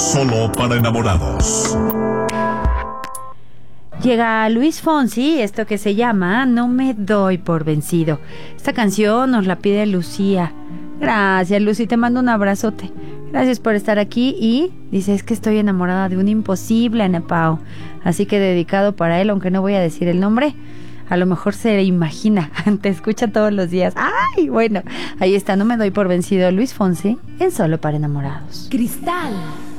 Solo para enamorados. Llega Luis Fonsi, esto que se llama No me doy por vencido. Esta canción nos la pide Lucía. Gracias, Lucy, te mando un abrazote. Gracias por estar aquí y dice, es que estoy enamorada de un imposible, Ana Pao. Así que dedicado para él, aunque no voy a decir el nombre. A lo mejor se imagina, te escucha todos los días. ¡Ay! Bueno, ahí está, No me doy por vencido, Luis Fonsi, en Solo para enamorados. Cristal